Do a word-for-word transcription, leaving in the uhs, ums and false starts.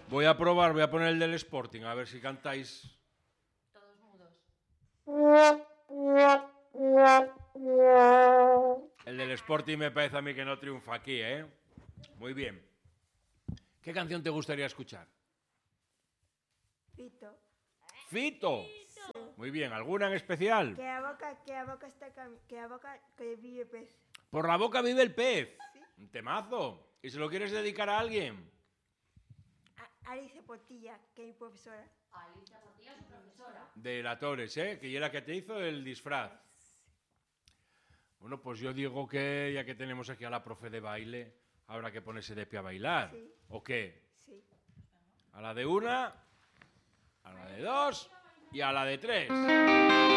Voy a probar, voy a poner el del Sporting, a ver si cantáis. Todos mudos. El del Sporting me parece a mí que no triunfa aquí, ¿eh? Muy bien. ¿Qué canción te gustaría escuchar? Fito. ¡Fito! Muy bien, ¿alguna en especial? Que a boca, que a boca está cami- que a boca que vive pez. Por la boca vive el pez. Sí. Un temazo. ¿Y se lo quieres dedicar a alguien? A Alicia Portilla, que es mi profesora. Alicia Portilla, su profesora. De la Torres, ¿eh? Que ya la que te hizo el disfraz. Bueno, pues yo digo que ya que tenemos aquí a la profe de baile, habrá que ponerse de pie a bailar. Sí. ¿O qué? Sí. A la de una, a la de dos y a la de tres.